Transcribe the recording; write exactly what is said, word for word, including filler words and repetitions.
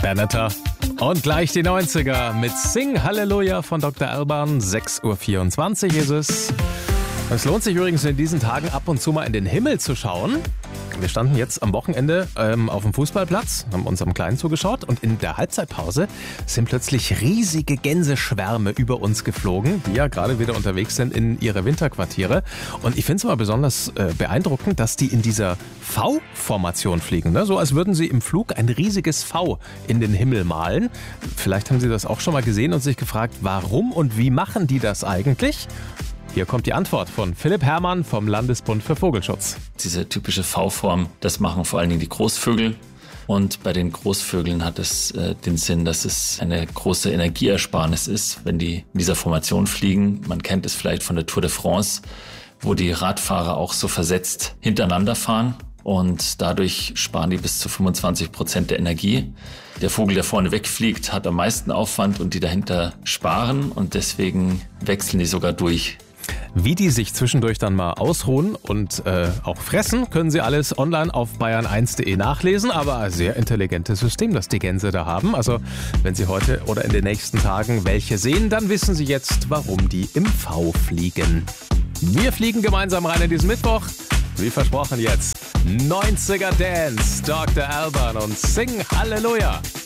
Baneta. Und gleich die neunziger mit Sing Halleluja von Doktor Alban. sechs Uhr vierundzwanzig ist es. Es lohnt sich übrigens in diesen Tagen ab und zu mal in den Himmel zu schauen. Wir standen jetzt am Wochenende ähm, auf dem Fußballplatz, haben unserem Kleinen zugeschaut und in der Halbzeitpause sind plötzlich riesige Gänseschwärme über uns geflogen, die ja gerade wieder unterwegs sind in ihre Winterquartiere. Und ich finde es immer besonders äh, beeindruckend, dass die in dieser V-Formation fliegen, ne? So als würden sie im Flug ein riesiges V in den Himmel malen. Vielleicht haben Sie das auch schon mal gesehen und sich gefragt, warum und wie machen die das eigentlich? Hier kommt die Antwort von Philipp Herrmann vom Landesbund für Vogelschutz. Diese typische V-Form, das machen vor allen Dingen die Großvögel. Und bei den Großvögeln hat es äh, den Sinn, dass es eine große Energieersparnis ist, wenn die in dieser Formation fliegen. Man kennt es vielleicht von der Tour de France, wo die Radfahrer auch so versetzt hintereinander fahren. Und dadurch sparen die bis zu fünfundzwanzig Prozent der Energie. Der Vogel, der vorne wegfliegt, hat am meisten Aufwand und die dahinter sparen. Und deswegen wechseln die sogar durch. Wie die sich zwischendurch dann mal ausruhen und äh, auch fressen, können Sie alles online auf bayern eins punkt de nachlesen. Aber ein sehr intelligentes System, das die Gänse da haben. Also wenn Sie heute oder in den nächsten Tagen welche sehen, dann wissen Sie jetzt, warum die im V fliegen. Wir fliegen gemeinsam rein in diesen Mittwoch. Wie versprochen jetzt neunziger Dance, Doktor Alban und Sing Halleluja.